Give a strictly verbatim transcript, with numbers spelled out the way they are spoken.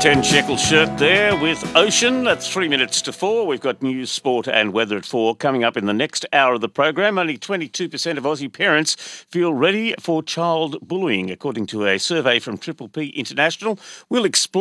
ten shekel shirt there with Ocean. That's three minutes to four. We've got news, sport and weather at four. Coming up in the next hour of the program, only twenty-two percent of Aussie parents feel ready for child bullying, according to a survey from Triple P International. We'll explore